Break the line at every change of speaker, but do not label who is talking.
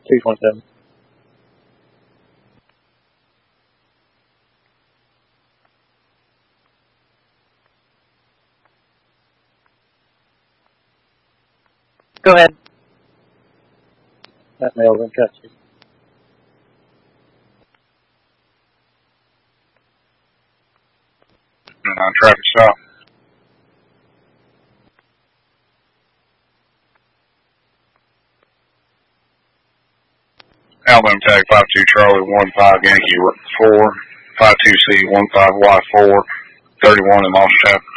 227.
Go ahead.
That male's in custody.
Non-traffic stop. Alabama tag 52 Charlie 15 Yankee 4 52C 15Y 4 31 in lost traffic.